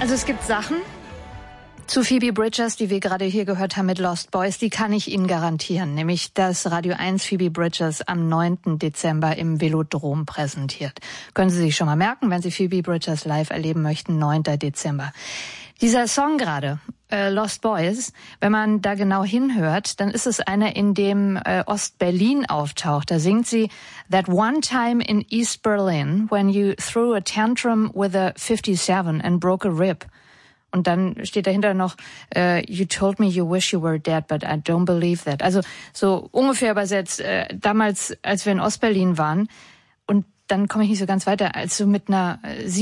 Also es gibt Sachen zu Phoebe Bridgers, die wir gerade hier gehört haben mit Lost Boys, die kann ich Ihnen garantieren. Nämlich, dass Radio 1 Phoebe Bridgers am 9. Dezember im Velodrom präsentiert. Können Sie sich schon mal merken, wenn Sie Phoebe Bridgers live erleben möchten, 9. Dezember. Dieser Song gerade, Lost Boys, wenn man da genau hinhört, dann ist es einer, in dem Ost-Berlin auftaucht. Da singt sie, "That one time in East Berlin, when you threw a tantrum with a 57 and broke a rib." Und dann steht dahinter noch, "You told me you wish you were dead, but I don't believe that." Also so ungefähr übersetzt, damals, als wir in Ostberlin waren, und dann komme ich nicht so ganz weiter, als du mit einer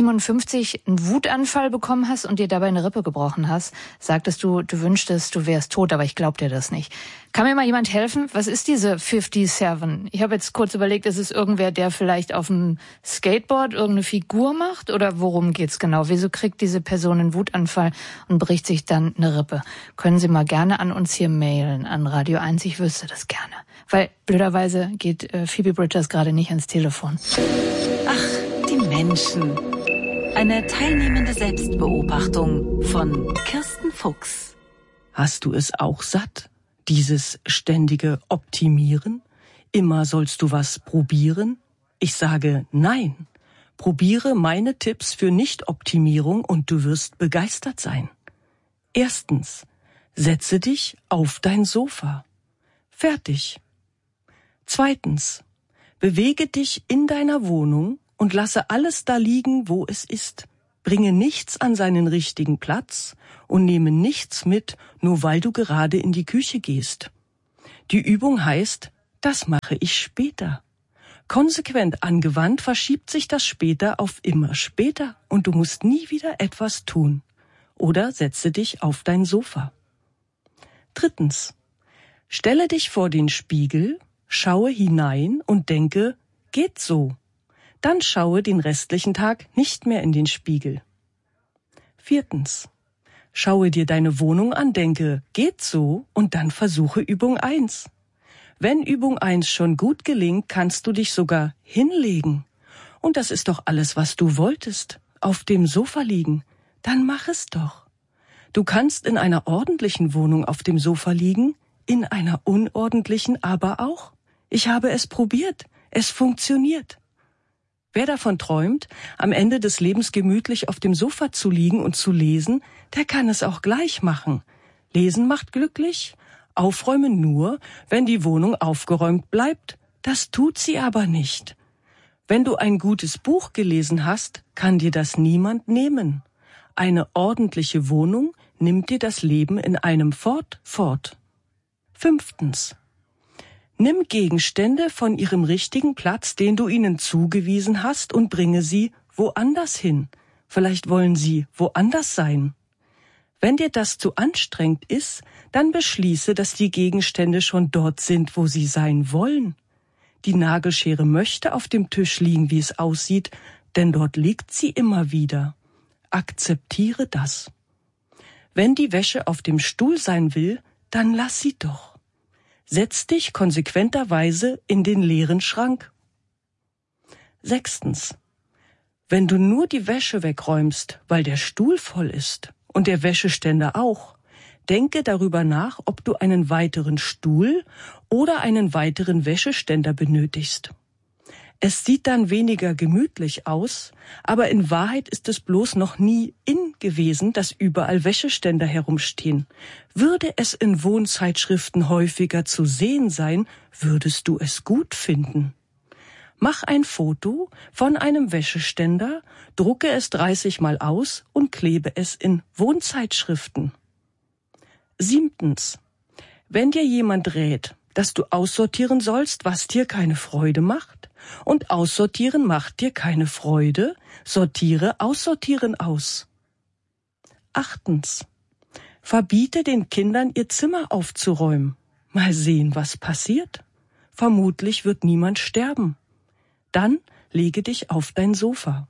57 einen Wutanfall bekommen hast und dir dabei eine Rippe gebrochen hast, sagtest du, du wünschtest, du wärst tot, aber ich glaub dir das nicht. Kann mir mal jemand helfen? Was ist diese 57? Ich habe jetzt kurz überlegt, ist es irgendwer, der vielleicht auf dem Skateboard irgendeine Figur macht? Oder worum geht's genau? Wieso kriegt diese Person einen Wutanfall und bricht sich dann eine Rippe? Können Sie mal gerne an uns hier mailen, an Radio 1, ich wüsste das gerne. Weil blöderweise geht Phoebe Bridgers gerade nicht ans Telefon. Ach, die Menschen. Eine teilnehmende Selbstbeobachtung von Kirsten Fuchs. Hast du es auch satt? Dieses ständige Optimieren? Immer sollst du was probieren? Ich sage nein. Probiere meine Tipps für Nicht-Optimierung und du wirst begeistert sein. Erstens, setze dich auf dein Sofa. Fertig. Zweitens, bewege dich in deiner Wohnung und lasse alles da liegen, wo es ist. Bringe nichts an seinen richtigen Platz und nehme nichts mit, nur weil du gerade in die Küche gehst. Die Übung heißt, das mache ich später. Konsequent angewandt verschiebt sich das später auf immer später und du musst nie wieder etwas tun. Oder setze dich auf dein Sofa. Drittens, stelle dich vor den Spiegel, schaue hinein und denke, geht so. Dann schaue den restlichen Tag nicht mehr in den Spiegel. Viertens, schaue dir deine Wohnung an, denke, geht so und dann versuche Übung 1. Wenn Übung 1 schon gut gelingt, kannst du dich sogar hinlegen. Und das ist doch alles, was du wolltest, auf dem Sofa liegen. Dann mach es doch. Du kannst in einer ordentlichen Wohnung auf dem Sofa liegen, in einer unordentlichen aber auch. Ich habe es probiert. Es funktioniert. Wer davon träumt, am Ende des Lebens gemütlich auf dem Sofa zu liegen und zu lesen, der kann es auch gleich machen. Lesen macht glücklich, aufräumen nur, wenn die Wohnung aufgeräumt bleibt. Das tut sie aber nicht. Wenn du ein gutes Buch gelesen hast, kann dir das niemand nehmen. Eine ordentliche Wohnung nimmt dir das Leben in einem fort. Fünftens. Nimm Gegenstände von ihrem richtigen Platz, den du ihnen zugewiesen hast, und bringe sie woanders hin. Vielleicht wollen sie woanders sein. Wenn dir das zu anstrengend ist, dann beschließe, dass die Gegenstände schon dort sind, wo sie sein wollen. Die Nagelschere möchte auf dem Tisch liegen, wie es aussieht, denn dort liegt sie immer wieder. Akzeptiere das. Wenn die Wäsche auf dem Stuhl sein will, dann lass sie doch. Setz dich konsequenterweise in den leeren Schrank. Sechstens. Wenn du nur die Wäsche wegräumst, weil der Stuhl voll ist und der Wäscheständer auch, denke darüber nach, ob du einen weiteren Stuhl oder einen weiteren Wäscheständer benötigst. Es sieht dann weniger gemütlich aus, aber in Wahrheit ist es bloß noch nie in gewesen, dass überall Wäscheständer herumstehen. Würde es in Wohnzeitschriften häufiger zu sehen sein, würdest du es gut finden. Mach ein Foto von einem Wäscheständer, drucke es 30 Mal aus und klebe es in Wohnzeitschriften. Siebtens. Wenn dir jemand rät, dass du aussortieren sollst, was dir keine Freude macht, und aussortieren macht dir keine Freude, sortiere Aussortieren aus. Achtens. Verbiete den Kindern, ihr Zimmer aufzuräumen. Mal sehen, was passiert. Vermutlich wird niemand sterben. Dann lege dich auf dein Sofa.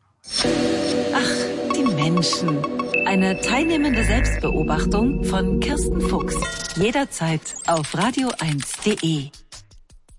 Ach, die Menschen. Eine teilnehmende Selbstbeobachtung von Kirsten Fuchs. Jederzeit auf radio1.de.